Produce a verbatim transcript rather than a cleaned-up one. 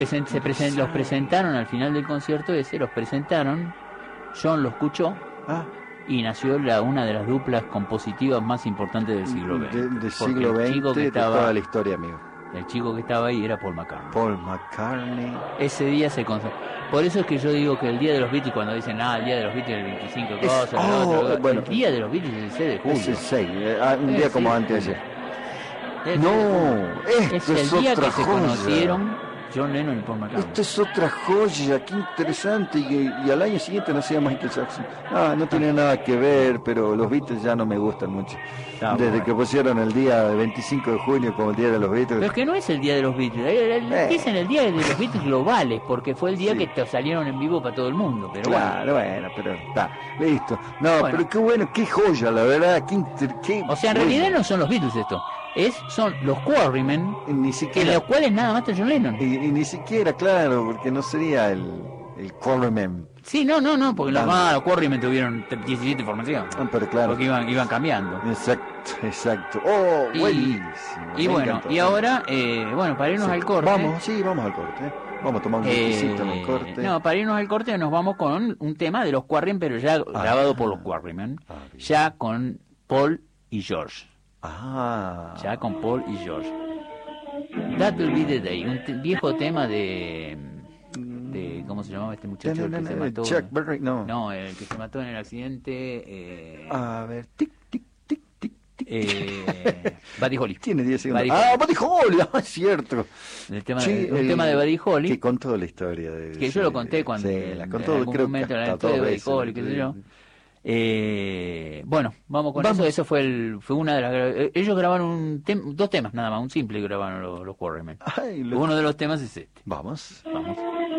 Se, se presen, los presentaron al final del concierto ese, los presentaron, John lo escuchó Ah, y nació la, una de las duplas compositivas más importantes del siglo veinte. de- del Porque siglo el veinte, chico que de estaba, toda la historia, amigo. el chico que estaba ahí era Paul McCartney. Paul McCartney. Ese día se consagró. Por eso es que yo digo que el día de los Beatles, cuando dicen, ah, el día de los Beatles el veinticinco, Es- cosas, oh, lo otro, bueno. el día de los Beatles es el seis de julio. Es el seis, eh, ah, un Es día el como seis de antes de julio. ayer. Es- No, esto es es, el día otra que se joya. conocieron John Lennon y Paul McCartney. Esto es otra joya, qué interesante. Y, y al año siguiente nacía Michael Jackson. Ah, no tiene nada que ver, pero los Beatles ya no me gustan mucho. Está Desde bueno. que pusieron el día veinticinco de junio como el día de los Beatles. Pero es que no es el día de los Beatles, eh, eh, Eh. dicen el día de los Beatles globales, porque fue el día Sí. que te salieron en vivo para todo el mundo. Pero Claro, bueno, pero está, listo. No, Bueno. pero qué bueno, qué joya, la verdad, qué, inter- qué bueno. O sea, en bueno. realidad no son los Beatles esto, es, son los Quarrymen, Ni que siquiera, los cuales nada más está John Lennon. y, y ni siquiera, claro, porque no sería el, el Quarrymen. Sí, no, no, no, porque los, Ah. ah, los Quarrymen tuvieron diecisiete formaciones, Ah, pero claro. porque iban, iban cambiando. Exacto, exacto. Oh, Y- buenísimo. Y me bueno, encantó. y ahora, eh, bueno, para irnos Sí. al corte. Vamos, sí, vamos al corte. ¿eh? Vamos a tomar un eh, whiskycito en el corte. no, para irnos al corte nos vamos con un tema de los Quarrymen, pero ya grabado por los Quarrymen, Ah, bien. ya con Paul y George. Ah. Ya con Paul y George. That Will Be the Day, un te- viejo tema de, de ¿cómo se llamaba este muchacho el que se mató? Chuck Berry, no. No, el que se mató en el accidente, eh, A ver, tic, tic, tic, tic, tic. eh, Buddy Holly. Tiene diez segundos. Buddy Ah, Holly. Buddy Holly, ah, es cierto. El tema, Sí, un el- tema de Buddy Holly. Que contó la historia de Que yo lo conté cuando Sí, en- la en contó, algún creo momento que en la hasta historia de dos Buddy veces. Holly, qué sé yo. Eh, bueno, vamos con Vamos. eso. Eso fue el, fue una de las. eh, Ellos grabaron un tem- dos temas nada más, un simple grabaron los, los Quarrymen. Ay, lo- Uno de los temas es este. Vamos. Vamos.